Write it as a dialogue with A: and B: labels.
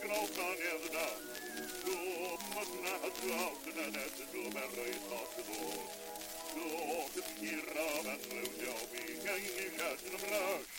A: groot aan de dag. Doe met na het zouten en het doe met reis als de boot. Doe het hier aan en leuk jou mee, en je gaat in de bruis.